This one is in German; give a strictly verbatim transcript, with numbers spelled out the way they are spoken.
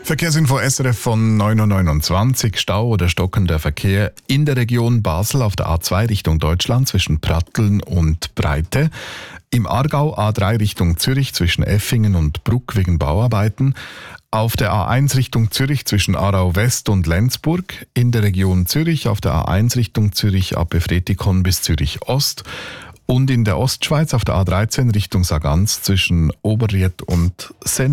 Verkehrsinfo S R F von neun Uhr neunundzwanzig. Stau oder stockender Verkehr in der Region Basel auf der A zwei Richtung Deutschland zwischen Pratteln und Breite. Im Aargau A drei Richtung Zürich zwischen Effingen und Bruck wegen Bauarbeiten. Auf der A eins Richtung Zürich zwischen Aarau West und Lenzburg. In der Region Zürich auf der A eins Richtung Zürich ab Befretikon bis Zürich Ost. Und in der Ostschweiz auf der A dreizehn Richtung Sargans zwischen Oberried und Sen.